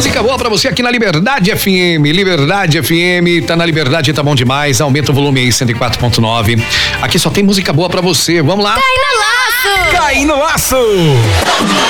Música boa pra você aqui na Liberdade FM. Liberdade FM, tá na Liberdade, tá bom demais. Aumenta o volume aí, 104.9. Aqui só tem música boa pra você. Vamos lá. Cai no laço! Cai no laço!